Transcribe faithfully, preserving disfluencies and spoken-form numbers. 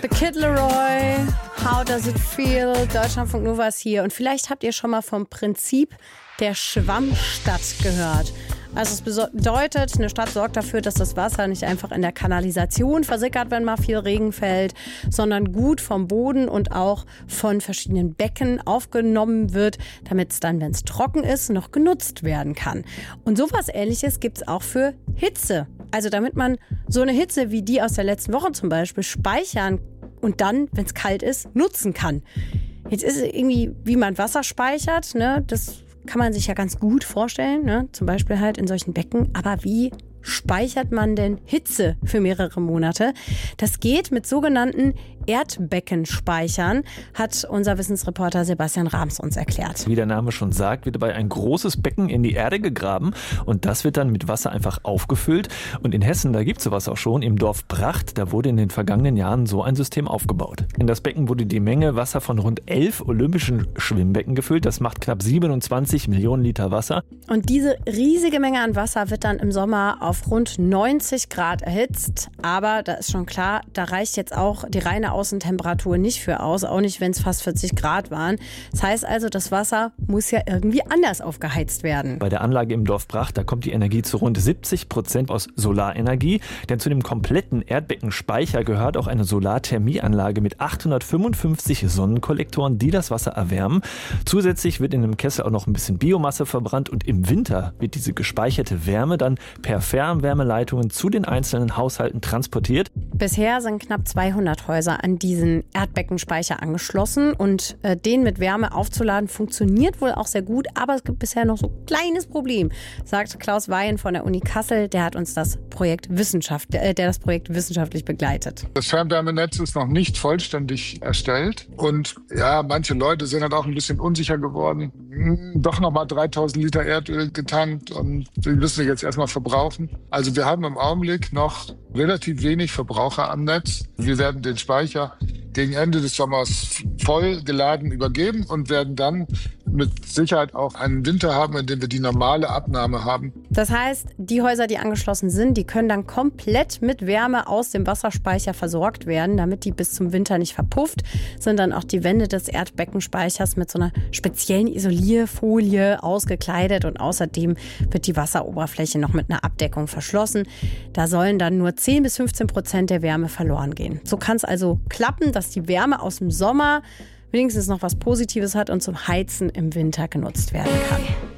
The Kid Laroi, How Does It Feel? Deutschlandfunk Nova ist hier. Und vielleicht habt ihr schon mal vom Prinzip der Schwammstadt gehört. Also es bedeutet, eine Stadt sorgt dafür, dass das Wasser nicht einfach in der Kanalisation versickert, wenn mal viel Regen fällt, sondern gut vom Boden und auch von verschiedenen Becken aufgenommen wird, damit es dann, wenn es trocken ist, noch genutzt werden kann. Und sowas Ähnliches gibt es auch für Hitze. Also damit man so eine Hitze wie die aus der letzten Woche zum Beispiel speichern und dann, wenn es kalt ist, nutzen kann. Jetzt ist es irgendwie, wie man Wasser speichert, ne? Das kann man sich ja ganz gut vorstellen, ne? Zum Beispiel halt in solchen Becken. Aber wie speichert man denn Hitze für mehrere Monate? Das geht mit sogenannten Erdbeckenspeichern, hat unser Wissensreporter Sebastian Rams uns erklärt. Wie der Name schon sagt, wird dabei ein großes Becken in die Erde gegraben und das wird dann mit Wasser einfach aufgefüllt. Und in Hessen, da gibt es sowas auch schon, im Dorf Bracht, da wurde in den vergangenen Jahren so ein System aufgebaut. In das Becken wurde die Menge Wasser von rund elf olympischen Schwimmbecken gefüllt. Das macht knapp siebenundzwanzig Millionen Liter Wasser. Und diese riesige Menge an Wasser wird dann im Sommer auf rund neunzig Grad erhitzt. Aber da ist schon klar, da reicht jetzt auch die reine Außentemperatur nicht für aus, auch nicht, wenn es fast vierzig Grad waren. Das heißt also, das Wasser muss ja irgendwie anders aufgeheizt werden. Bei der Anlage im Dorf Bracht, da kommt die Energie zu rund siebzig Prozent aus Solarenergie. Denn zu dem kompletten Erdbeckenspeicher gehört auch eine Solarthermieanlage mit achthundertfünfundfünfzig Sonnenkollektoren, die das Wasser erwärmen. Zusätzlich wird in dem Kessel auch noch ein bisschen Biomasse verbrannt und im Winter wird diese gespeicherte Wärme dann per Fernwärmeleitungen zu den einzelnen Haushalten transportiert. Bisher sind knapp zweihundert Häuser an diesen Erdbeckenspeicher angeschlossen und äh, den mit Wärme aufzuladen funktioniert wohl auch sehr gut, aber es gibt bisher noch so ein kleines Problem, sagt Klaus Weyen von der Uni Kassel, der hat uns das Projekt Wissenschaft, äh, der das Projekt wissenschaftlich begleitet. Das Fernwärmenetz ist noch nicht vollständig erstellt und ja, manche Leute sind halt auch ein bisschen unsicher geworden. Hm, doch nochmal dreitausend Liter Erdöl getankt und die müssen wir jetzt erstmal verbrauchen. Also wir haben im Augenblick noch relativ wenig Verbraucher am Netz. Wir werden den Speicher gegen Ende des Sommers voll geladen übergeben und werden dann mit Sicherheit auch einen Winter haben, in dem wir die normale Abnahme haben. Das heißt, die Häuser, die angeschlossen sind, die können dann komplett mit Wärme aus dem Wasserspeicher versorgt werden, damit die bis zum Winter nicht verpufft, sind dann auch die Wände des Erdbeckenspeichers mit so einer speziellen Isolierfolie ausgekleidet und außerdem wird die Wasseroberfläche noch mit einer Abdeckung verschlossen. Da sollen dann nur zehn bis fünfzehn Prozent der Wärme verloren gehen. So kann es also klappen, dass die Wärme aus dem Sommer wenigstens noch was Positives hat und zum Heizen im Winter genutzt werden kann.